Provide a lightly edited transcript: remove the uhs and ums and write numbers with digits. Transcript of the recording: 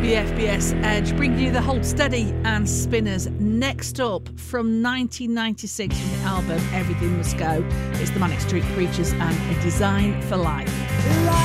BFBS Edge, bringing you the Hold Steady and Spinners. Next up, from 1996, from the album Everything Must Go, it's the Manic Street Preachers and A Design for Life.